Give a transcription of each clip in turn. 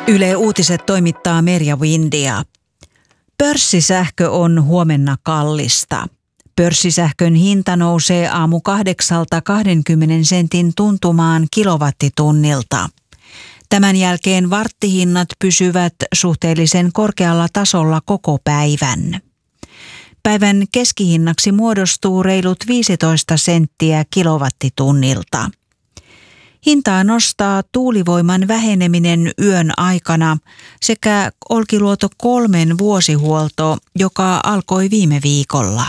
Yle Uutiset toimittaa Merja Windia. Pörssisähkö on huomenna kallista. Pörssisähkön hinta nousee aamu 8:00 20 sentin tuntumaan kilowattitunnilta. Tämän jälkeen warttihinnat pysyvät suhteellisen korkealla tasolla koko päivän. Päivän keskihinnaksi muodostuu reilut 15 senttiä kilowattitunnilta. Hintaa nostaa tuulivoiman väheneminen yön aikana sekä Olkiluoto 3 vuosihuolto, joka alkoi viime viikolla.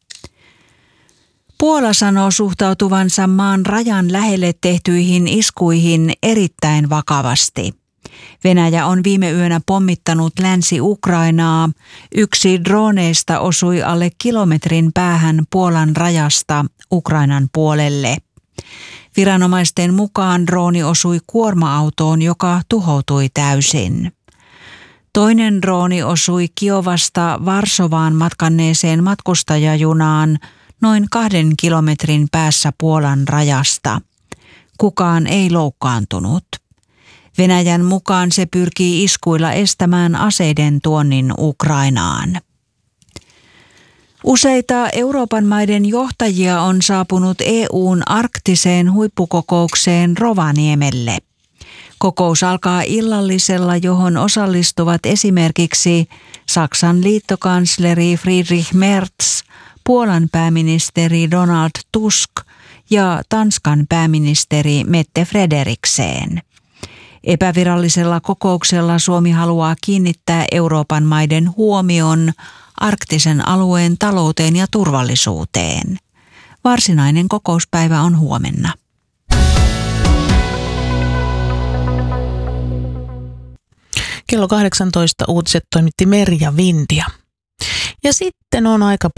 Puola sanoo suhtautuvansa maan rajan lähelle tehtyihin iskuihin erittäin vakavasti. Venäjä on viime yönä pommittanut Länsi-Ukrainaa. Yksi droneista osui alle kilometrin päähän Puolan rajasta Ukrainan puolelle. Viranomaisten mukaan drooni osui kuorma-autoon, joka tuhoutui täysin. Toinen drooni osui Kiovasta Varsovaan matkanneeseen matkustajajunaan noin 2 kilometrin päässä Puolan rajasta. Kukaan ei loukkaantunut. Venäjän mukaan se pyrkii iskuilla estämään aseiden tuonnin Ukrainaan. Useita Euroopan maiden johtajia on saapunut EU:n arktiseen huippukokoukseen Rovaniemelle. Kokous alkaa illallisella, johon osallistuvat esimerkiksi Saksan liittokansleri Friedrich Merz, Puolan pääministeri Donald Tusk ja Tanskan pääministeri Mette Frederiksen. Epävirallisella kokouksella Suomi haluaa kiinnittää Euroopan maiden huomion arktisen alueen talouteen ja turvallisuuteen. Varsinainen kokouspäivä on huomenna. Kello 18 uutiset toimitti Merja Windia. Ja sitten on aika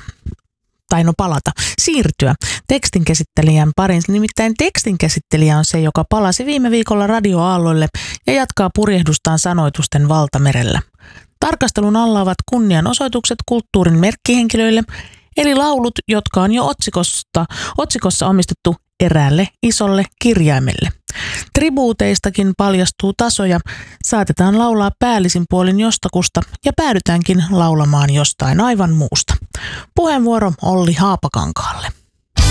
siirtyä tekstinkäsittelijän pariin. Nimittäin tekstinkäsittelijä on se, joka palasi viime viikolla radioaalloille ja jatkaa purjehdustaan sanoitusten valtamerellä. Tarkastelun alla ovat kunnianosoitukset kulttuurin merkkihenkilöille, eli laulut, jotka on jo otsikossa omistettu eräälle isolle kirjaimelle. Tribuuteistakin paljastuu tasoja, saatetaan laulaa päällisin puolin jostakusta ja päädytäänkin laulamaan jostain aivan muusta. Puheenvuoro Olli Haapakankaalle.